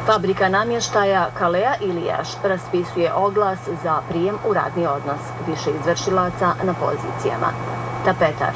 Fabrika namještaja Kalea Ilijaš raspisuje oglas za prijem u radni odnos, više izvršilaca na pozicijama. Tapetar,